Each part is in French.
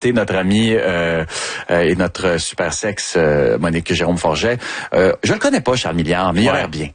notre ami et notre super sexe Monique Jérôme Forget. Je le connais pas, Charles Milliard, mais il a l'air bien.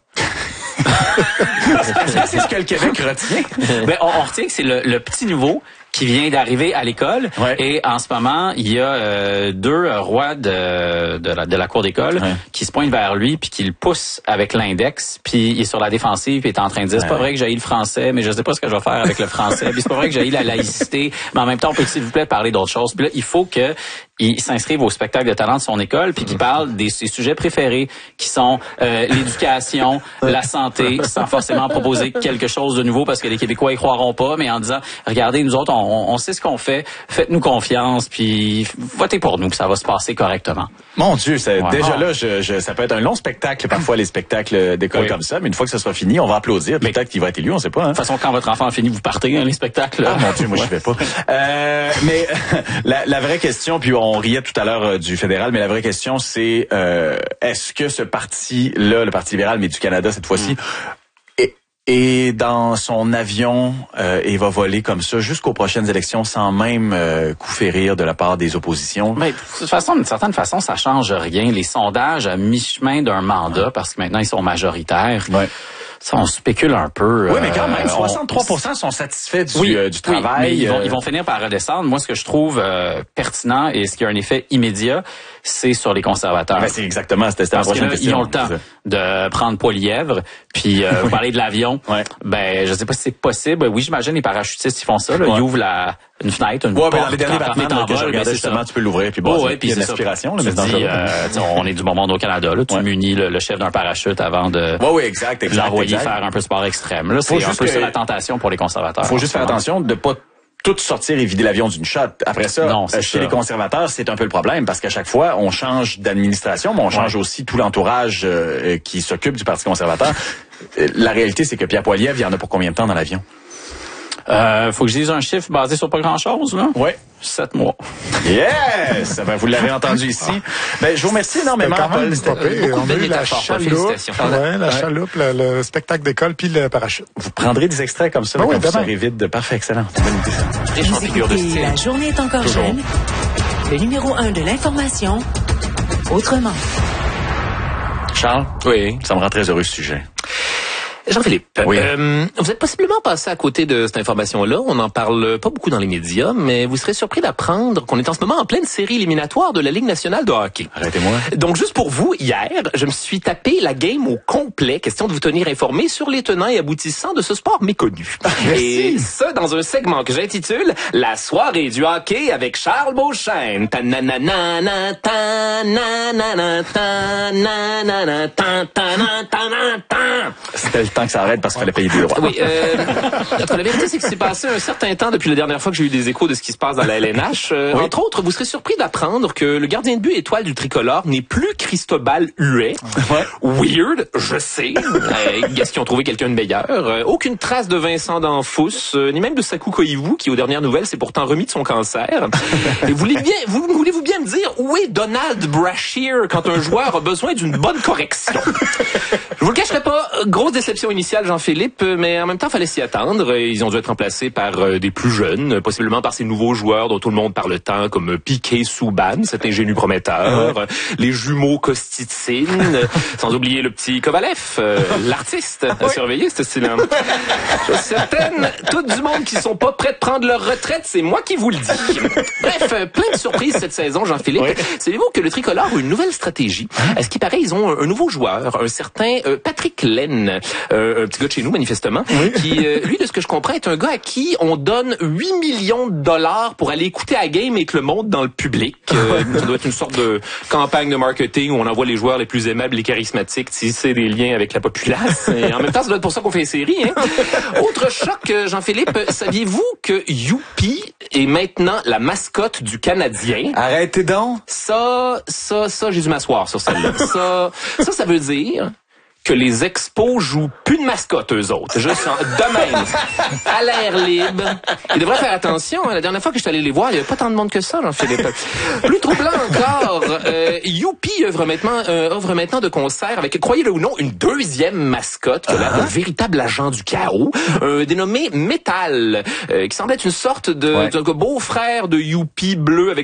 C'est ce que le Québec retient. Ben, on retient que c'est le petit nouveau qui vient d'arriver à l'école. Ouais. Et en ce moment, il y a deux rois de la cour d'école qui se pointent vers lui puis qui le poussent avec l'index. Puis il est sur la défensive puis il est en train de dire c'est pas vrai que j'haïs le français, mais je sais pas ce que je vais faire avec le français. Puis c'est pas vrai que j'haïs la laïcité, mais en même temps, on peut s'il vous plaît parler d'autres choses. Puis là, il faut que il s'inscrive au spectacle de talent de son école puis qu'il parle de ses sujets préférés qui sont l'éducation, la santé, sans forcément proposer quelque chose de nouveau parce que les Québécois y croiront pas, mais en disant regardez, nous autres on sait ce qu'on fait, faites-nous confiance puis votez pour nous, puis ça va se passer correctement. Mon Dieu, déjà là, ça peut être un long spectacle, parfois les spectacles d'école comme ça, mais une fois que ce sera fini, on va applaudir. Peut-être qu'il va être élu, on sait pas. Hein? De toute façon, quand votre enfant a fini, vous partez, les spectacles. Ah mon Dieu, moi je vais pas. Mais la vraie question, puis on riait tout à l'heure du fédéral, mais la vraie question c'est est-ce que ce parti-là, le Parti libéral, mais du Canada cette fois-ci, est dans son avion et va voler comme ça jusqu'aux prochaines élections sans même coup férir de la part des oppositions? Mais de toute façon, d'une certaine façon, ça change rien. Les sondages à mi-chemin d'un mandat, parce que maintenant ils sont majoritaires. Ouais. Ça, on spécule un peu. Oui, mais quand même, 63% sont satisfaits du travail. Oui, mais ils vont finir par redescendre. Moi, ce que je trouve pertinent et ce qui a un effet immédiat, c'est sur les conservateurs. Ben, c'est exactement, c'était la prochaine question. Ils ont le temps de prendre Poilièvre, puis vous parlez de l'avion. Ben, je sais pas si c'est possible. Oui, j'imagine les parachutistes, ils font ça. Là. Ils ouvrent une fenêtre, une porte. Ben, dans les derniers Batman que je regardais, justement, tu peux l'ouvrir, puis bon, il y a une aspiration. On est du bon monde au Canada. Là. Tu munis le chef d'un parachute avant de l'envoyer faire un peu sport extrême. Là, c'est un peu ça la tentation pour les conservateurs. Il faut juste faire attention de pas tout sortir et vider l'avion d'une shot. Après ça, chez les conservateurs, c'est un peu le problème parce qu'à chaque fois, on change d'administration, mais on change aussi tout l'entourage qui s'occupe du Parti conservateur. La réalité, c'est que Pierre Poilievre, il y en a pour combien de temps dans l'avion? Faut que je dise un chiffre basé sur pas grand-chose, là. Oui. 7 mois. Yes! Ben, vous l'avez entendu ici. Ben, je vous remercie énormément, Paul. On a eu la chaloupe, le spectacle d'école, puis le parachute. Vous prendrez des extraits comme ça, quand vous serez vite de parfait, excellent. Vous écoutez La journée est encore jeune. Le numéro 1 de l'information, autrement. Charles? Oui. Ça me rend très heureux, ce sujet. Jean-Philippe, vous êtes possiblement passé à côté de cette information-là. On n'en parle pas beaucoup dans les médias, mais vous serez surpris d'apprendre qu'on est en ce moment en pleine série éliminatoire de la Ligue nationale de hockey. Arrêtez-moi. Donc, juste pour vous, hier, je me suis tapé la game au complet, question de vous tenir informé sur les tenants et aboutissants de ce sport méconnu. Et ça, dans un segment que j'intitule « La soirée du hockey avec Charles Beauchesne ». C'était le temps que ça arrête parce qu'il fallait payer des droits. Oui, la vérité, c'est que c'est passé un certain temps depuis la dernière fois que j'ai eu des échos de ce qui se passe dans la LNH. Entre autres, vous serez surpris d'apprendre que le gardien de but étoile du tricolore n'est plus Cristobal Huet. Weird, je sais. Est-ce qu'ils ont trouvé quelqu'un de meilleur? Aucune trace de Vincent D'Anfous, ni même de Sakou Koivu, qui aux dernières nouvelles s'est pourtant remis de son cancer. Et voulez-vous bien me dire où est Donald Brashear quand un joueur a besoin d'une bonne correction? Je vous le cacherai pas, grosse déception initiale, Jean-Philippe, mais en même temps, fallait s'y attendre. Ils ont dû être remplacés par des plus jeunes, possiblement par ces nouveaux joueurs dont tout le monde parle tant, comme Piquet Souban, cet ingénu prometteur, les jumeaux Kostitsyn, sans oublier le petit Kovalev, l'artiste à surveiller, ce style-là. Je suis certaine, tout du monde qui sont pas prêts de prendre leur retraite, c'est moi qui vous le dis. Bref, plein de surprises cette saison, Jean-Philippe. Savez-vous que le tricolore a une nouvelle stratégie? À ce qui paraît, ils ont un nouveau joueur, un certain Patrick Laine, un petit gars de chez nous, manifestement, qui, lui, de ce que je comprends, est un gars à qui on donne 8 millions de dollars pour aller écouter la game avec le monde dans le public. Ça doit être une sorte de campagne de marketing où on envoie les joueurs les plus aimables, les charismatiques, tisser des liens avec la populace. Et en même temps, ça doit être pour ça qu'on fait les séries. Hein? Autre choc, Jean-Philippe, saviez-vous que Youpi est maintenant la mascotte du Canadien? Arrêtez donc! Ça, j'ai dû m'asseoir sur celle-là. Ça veut dire que les expos jouent plus de mascotte, eux autres. Juste de même, à l'air libre. Ils devraient faire attention. La dernière fois que je suis allé les voir, il n'y avait pas tant de monde que ça, Jean-Philippe. Plus troublant encore, Youpi œuvre maintenant de concert avec, croyez-le ou non, une deuxième mascotte qui a l'air d'un véritable agent du chaos, dénommé Metal, qui semble être une sorte de beau-frère de Youpi bleu avec